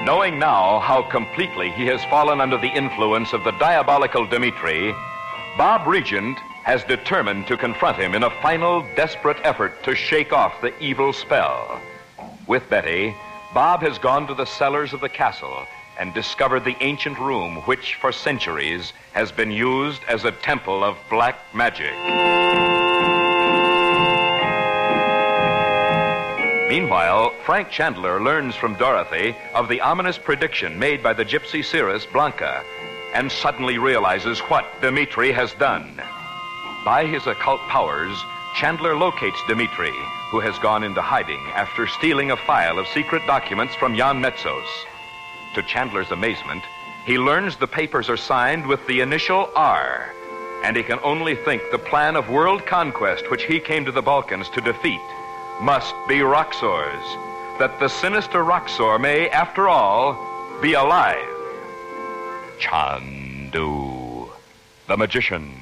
Knowing now how completely he has fallen under the influence of the diabolical Dmitri, Bob Regent has determined to confront him in a final, desperate effort to shake off the evil spell. With Betty, Bob has gone to the cellars of the castle and discovered the ancient room which, for centuries, has been used as a temple of black magic. Meanwhile, Frank Chandler learns from Dorothy of the ominous prediction made by the gypsy seeress Blanca and suddenly realizes what Dmitri has done. By his occult powers, Chandler locates Dmitri, who has gone into hiding after stealing a file of secret documents from Jan Metzos. To Chandler's amazement, he learns the papers are signed with the initial R, and he can only think the plan of world conquest which he came to the Balkans to defeat must be Roxor's, that the sinister Roxor may, after all, be alive. Chandu, the magician.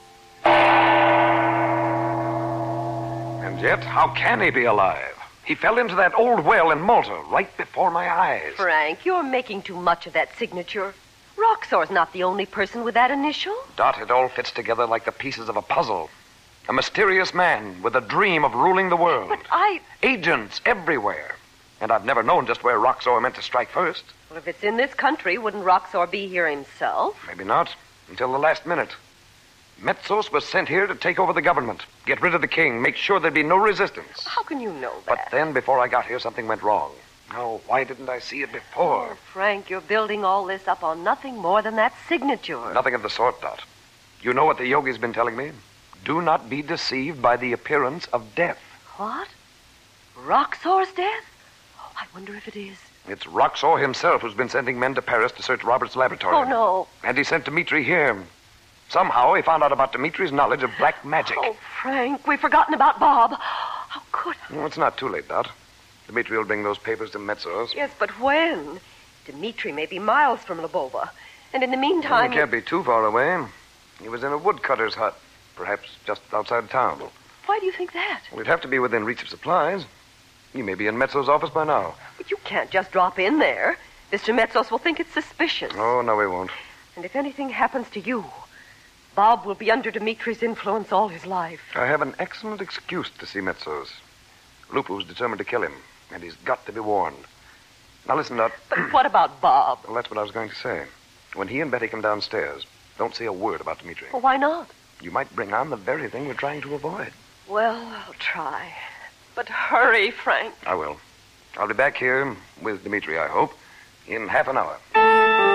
And yet, how can he be alive? He fell into that old well in Malta right before my eyes. Frank, you're making too much of that signature. Roxor's not the only person with that initial. Dot, it all fits together like the pieces of a puzzle. A mysterious man with a dream of ruling the world. But Agents everywhere. And I've never known just where Roxor meant to strike first. Well, if it's in this country, wouldn't Roxor be here himself? Maybe not, until the last minute. Metzos was sent here to take over the government, get rid of the king, make sure there'd be no resistance. How can you know that? But then, before I got here, something went wrong. Oh, why didn't I see it before? Oh, Frank, you're building all this up on nothing more than that signature. Nothing of the sort, Dot. You know what the yogi's been telling me? Do not be deceived by the appearance of death. What? Roxor's death? Oh, I wonder if it is. It's Roxor himself who's been sending men to Paris to search Robert's laboratory. Oh, no. And he sent Dmitri here. Somehow he found out about Dmitri's knowledge of black magic. Oh, Frank, we've forgotten about Bob. How could I? No, it's not too late, Dot. Dmitri will bring those papers to Metzos. Yes, but when? Dmitri may be miles from Lvova. And in the meantime... He can't be too far away. He was in a woodcutter's hut, perhaps just outside town. Why do you think that? Well, he'd have to be within reach of supplies. He may be in Metzos' office by now. But you can't just drop in there. Mr. Metzos will think it's suspicious. Oh, no, he won't. And if anything happens to you, Bob will be under Dmitri's influence all his life. I have an excellent excuse to see Metzos. Lupu's determined to kill him, and he's got to be warned. Now listen, Dot. But what about Bob? Well, that's what I was going to say. When he and Betty come downstairs, don't say a word about Dmitri. Well, why not? You might bring on the very thing we're trying to avoid. Well, I'll try. But hurry, Frank. I will. I'll be back here with Dmitri, I hope, in half an hour.